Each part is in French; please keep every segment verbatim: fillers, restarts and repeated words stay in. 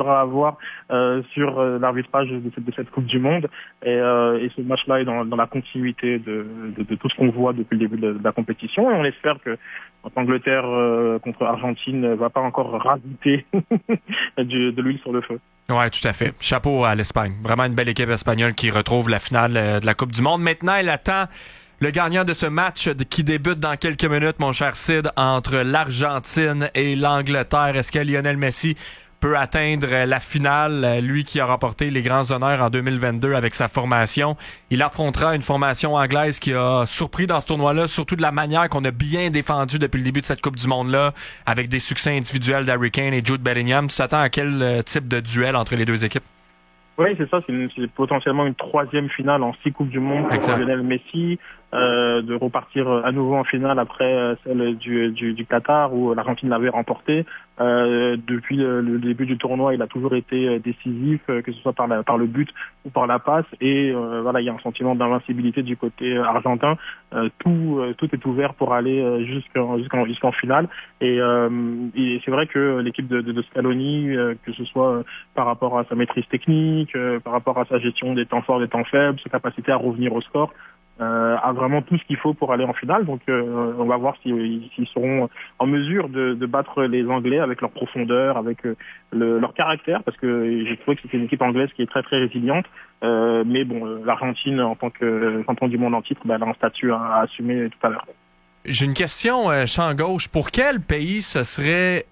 faudra avoir euh, sur euh, l'arbitrage de cette, de cette Coupe du Monde. Et, euh, et ce match-là est dans, dans la continuité de, de, de tout ce qu'on voit depuis le début de, de la compétition. Et on espère que l'Angleterre euh, contre Argentine ne va pas encore rajouter du, de l'huile sur le feu. Oui, tout à fait. Chapeau à l'Espagne. Vraiment une belle équipe espagnole qui retrouve la finale de la Coupe du Monde. Maintenant, elle attend le gagnant de ce match qui débute dans quelques minutes, mon cher Sid, entre l'Argentine et l'Angleterre. Est-ce que Lionel Messi peut atteindre la finale, lui qui a remporté les grands honneurs en deux mille vingt-deux avec sa formation? Il affrontera une formation anglaise qui a surpris dans ce tournoi-là, surtout de la manière qu'on a bien défendu depuis le début de cette Coupe du Monde-là, avec des succès individuels d'Harry Kane et Jude Bellingham. Tu t'attends à quel type de duel entre les deux équipes? Oui, c'est ça, c'est, une, c'est potentiellement une troisième finale en six Coupes du Monde pour Lionel Messi, euh, de repartir à nouveau en finale après celle du, du, du Qatar où l'Argentine l'avait remporté. Euh, depuis le, le début du tournoi, il a toujours été décisif, que ce soit par, la, par le but ou par la passe. Et euh, voilà, il y a un sentiment d'invincibilité du côté argentin. Euh, tout, tout est ouvert pour aller jusqu'en, jusqu'en, jusqu'en finale. Et, euh, et c'est vrai que l'équipe de, de, de Scaloni, euh, que ce soit par rapport à sa maîtrise technique, euh, par rapport à sa gestion des temps forts, des temps faibles, sa capacité à revenir au score, Euh, a vraiment tout ce qu'il faut pour aller en finale. Donc euh, on va voir s'ils, s'ils seront en mesure de, de battre les Anglais avec leur profondeur, avec euh, le, leur caractère, parce que j'ai trouvé que c'était une équipe anglaise qui est très très résiliente. Euh, mais bon, euh, l'Argentine en tant que champion du monde en titre, bah, elle a un statut à, à assumer tout à l'heure. J'ai une question, euh, champ gauche. Pour quel pays ce serait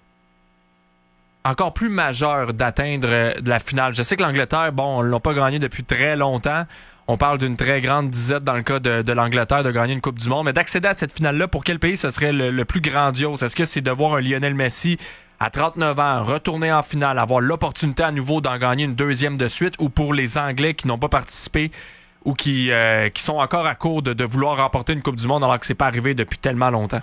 encore plus majeur d'atteindre euh, de la finale? Je sais que l'Angleterre, bon, on l'a pas gagné depuis très longtemps. On parle d'une très grande disette dans le cas de, de l'Angleterre de gagner une Coupe du Monde. Mais d'accéder à cette finale-là, pour quel pays ce serait le, le plus grandiose? Est-ce que c'est de voir un Lionel Messi à trente-neuf ans retourner en finale, avoir l'opportunité à nouveau d'en gagner une deuxième de suite, ou pour les Anglais qui n'ont pas participé ou qui, euh, qui sont encore à court de, de vouloir remporter une Coupe du Monde alors que c'est pas arrivé depuis tellement longtemps?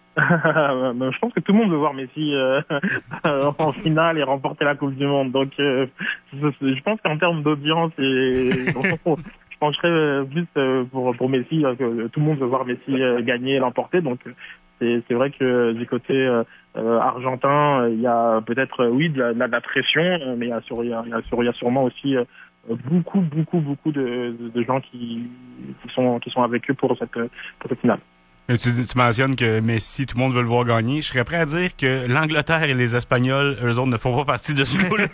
Je pense que tout le monde veut voir Messi euh, en finale et remporter la Coupe du Monde. Donc, euh, je pense qu'en termes d'audience, et, je pencherais plus pour, pour Messi. Que tout le monde veut voir Messi gagner et l'emporter. Donc, c'est, c'est vrai que du côté euh, argentin, il y a peut-être, oui, de la, de la pression, mais il y a, sur, il y a, il y a sûrement aussi euh, beaucoup, beaucoup, beaucoup de, de, de gens qui, qui sont, qui sont avec eux pour cette, pour cette finale. Tu, tu mentionnes que Messi, tout le monde veut le voir gagner. Je serais prêt à dire que l'Angleterre et les Espagnols, eux autres, ne font pas partie de ce coup-là.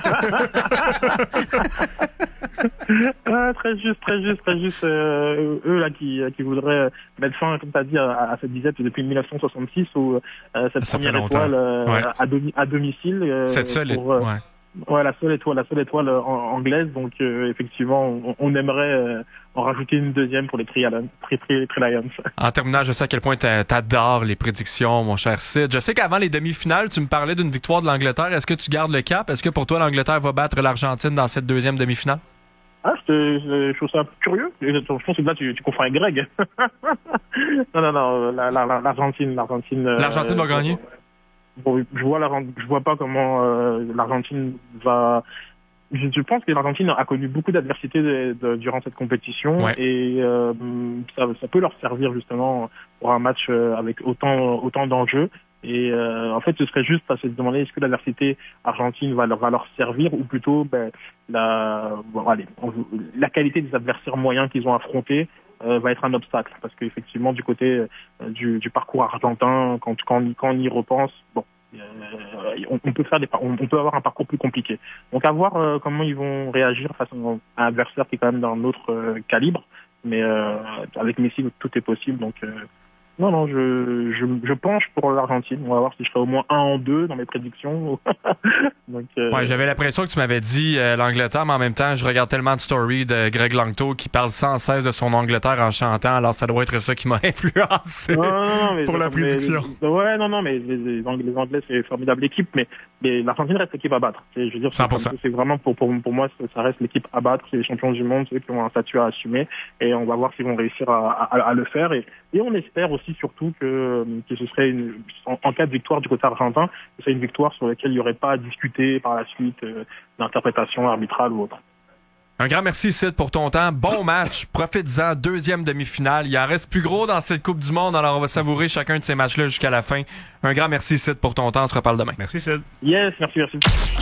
ah, très juste, très juste, très juste. Euh, eux là qui, qui voudraient mettre fin, comme tu as dit, à, à cette disette depuis dix-neuf cent soixante-six où euh, cette Ça première étoile euh, ouais. à, domi- à domicile. Euh, cette seule pour, euh, ouais. Ouais, la seule étoile, la seule étoile euh, anglaise. Donc euh, effectivement, on, on aimerait euh, en rajouter une deuxième pour les Tri-Lions. Tri- Tri- Tri-Lions. En terminant, je sais à quel point t'adores les prédictions, mon cher Sid. Je sais qu'avant les demi-finales, tu me parlais d'une victoire de l'Angleterre. Est-ce que tu gardes le cap? Est-ce que pour toi, l'Angleterre va battre l'Argentine dans cette deuxième demi-finale? Ah, je, je, je trouve ça curieux. Je pense que là, tu, tu confonds avec Greg. non, non, non, la, la, la, l'Argentine, l'Argentine. L'Argentine euh, va gagner? Bon, je vois la, je vois pas comment euh, l'Argentine va. Je, je pense que l'Argentine a connu beaucoup d'adversité de, de, durant cette compétition ouais. et euh, ça, ça peut leur servir justement pour un match avec autant autant d'enjeux. Et euh, en fait, ce serait juste à se demander est-ce que l'adversité argentine va leur, va leur servir ou plutôt ben, la bon, allez, la qualité des adversaires moyens qu'ils ont affrontés euh, va être un obstacle parce qu'effectivement du côté euh, du, du parcours argentin, quand quand, quand on y repense, bon. Euh, on, on peut faire des, on, on peut avoir un parcours plus compliqué. Donc à voir euh, comment ils vont réagir face à un adversaire qui est quand même d'un autre euh, calibre. Mais euh, avec Messi, tout est possible. Donc euh, non, non, je, je, je penche pour l'Argentine. On va voir si je serai au moins un en deux dans mes prédictions. Donc, euh... ouais, j'avais l'impression que tu m'avais dit euh, l'Angleterre, mais en même temps, je regarde tellement de stories de Greg Langto qui parle sans cesse de son Angleterre en chantant. Alors, ça doit être ça qui m'a influencé non, non, non, mais, pour la prédiction. Mais, ouais, non, non, mais les, les, Anglais, les Anglais, c'est une formidable équipe, mais, mais l'Argentine reste l'équipe à battre. C'est, je veux dire, cent pour cent. C'est, c'est vraiment pour, pour, pour moi, ça reste l'équipe à battre. C'est les champions du monde, ceux qui ont un statut à assumer, et on va voir s'ils vont réussir à, à, à le faire. Et, et on espère aussi surtout que que ce serait une, en, en cas de victoire du côté argentin, que c'est une victoire sur laquelle il n'y aurait pas à discuter par la suite euh, d'interprétation arbitrale ou autre. Un grand merci, Sid, pour ton temps. Bon match. Profites-en. Deuxième demi-finale. Il en reste plus gros dans cette Coupe du Monde, alors on va savourer chacun de ces matchs-là jusqu'à la fin. Un grand merci, Sid, pour ton temps. On se reparle demain. Merci, Sid. Yes, merci, merci.